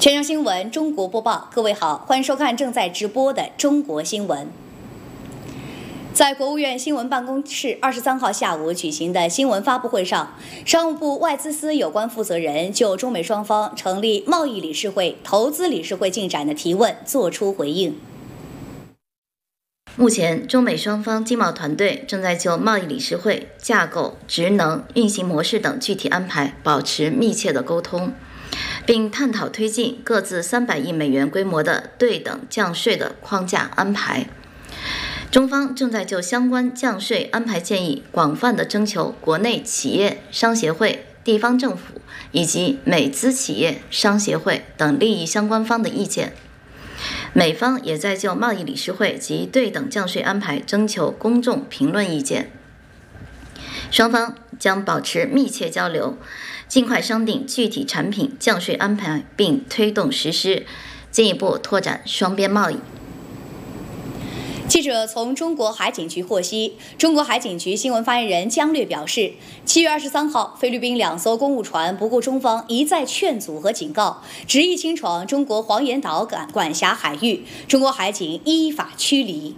全球新闻中国播报，各位好，欢迎收看正在直播的中国新闻。在国务院新闻办公室23号下午举行的新闻发布会上，商务部外资司有关负责人就中美双方成立贸易理事会、投资理事会进展的提问作出回应。 目前，中美双方经贸团队正在就贸易理事会架构、职能、运行模式等具体安排保持密切的沟通，并探讨推进各自300亿美元规模的对等降税的框架安排。中方正在就相关降税安排建议广泛地征求国内企业、商协会、地方政府以及美资企业、商协会等利益相关方的意见。美方也在就贸易理事会及对等降税安排征求公众评论意见。双方将保持密切交流，尽快商定具体产品降税安排，并推动实施，进一步拓展双边贸易。 记者从中国海警局获悉，中国海警局新闻发言人姜略表示，7月23号，菲律宾2艘公务船不顾中方一再劝阻和警告，执意侵闯中国黄岩岛管辖海域，中国海警依法驱离。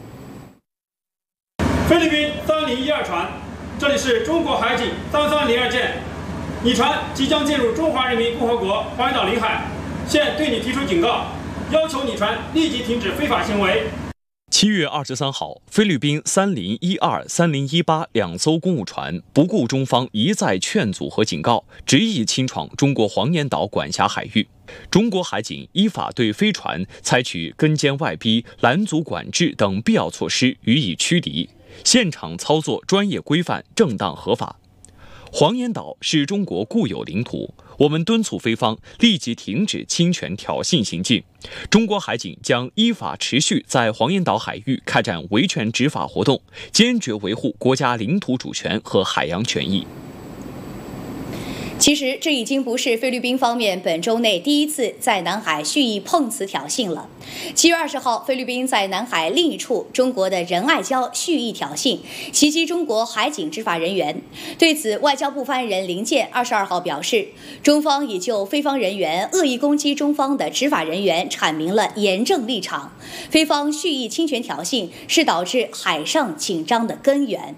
菲律宾3012船，这里是中国海警3302舰，你船即将进入中华人民共和国黄岩岛领海，现对你提出警告，要求你船立即停止非法行为。 7月23号，菲律宾3012、3018两艘公务船不顾中方一再劝阻和警告，执意侵闯中国黄岩岛管辖海域。中国海警依法对飞船采取跟监外逼、拦阻管制等必要措施，予以驱离。现场操作专业规范、正当合法。黄岩岛是中国固有领土，我们敦促菲方立即停止侵权挑衅行径。中国海警将依法持续在黄岩岛海域开展维权执法活动，坚决维护国家领土主权和海洋权益。 其实，这已经不是菲律宾方面本周内第一次在南海蓄意碰瓷挑衅了。7月20号，菲律宾在南海另一处中国的仁爱礁蓄意挑衅，袭击中国海警执法人员。对此，外交部发言人林健22号表示，中方已就菲方人员恶意攻击中方的执法人员阐明了严正立场，菲方蓄意侵权挑衅是导致海上紧张的根源。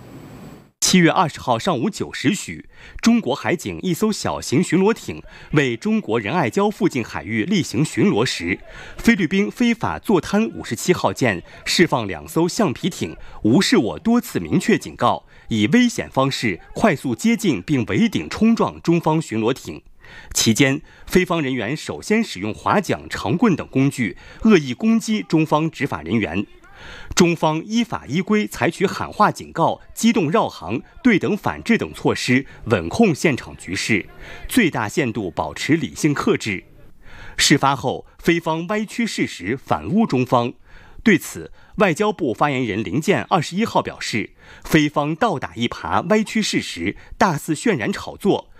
7月20号上午9时许，中国海警一艘小型巡逻艇为中国仁爱礁附近海域例行巡逻时，菲律宾非法坐滩57号舰释放2艘橡皮艇，无视我多次明确警告，以危险方式快速接近并围顶冲撞中方巡逻艇。期间，菲方人员首先使用划桨、长棍等工具恶意攻击中方执法人员。中方依法依规采取喊话警告、机动绕航、对等反制等措施，稳控现场局势，最大限度保持理性克制。事发后，菲方歪曲事实，反诬中方。对此，外交部发言人林健21号表示，菲方倒打一耙，歪曲事实，大肆渲染炒作，